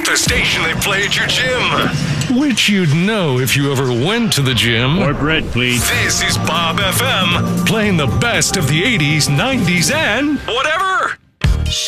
The station they play at your gym. Which you'd know if you ever went to the gym. More bread, please. This is Bob FM. Playing the best of the 80s, 90s, and Whatever.